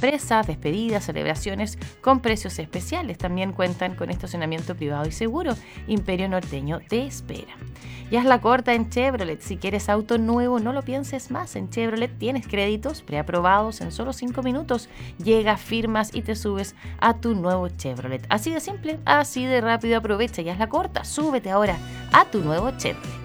empresas, despedidas, celebraciones con precios especiales. También cuentan con estacionamiento privado y seguro. Imperio Norteño te espera. Y haz la corta en Chevrolet. Si quieres auto nuevo, no lo pienses más. En Chevrolet tienes créditos preaprobados en solo 5 minutos. Llega, firmas y te subes a tu nuevo Chevrolet. Así de simple, así de rápido. Aprovecha y haz la corta. Súbete ahora a tu nuevo Chevrolet.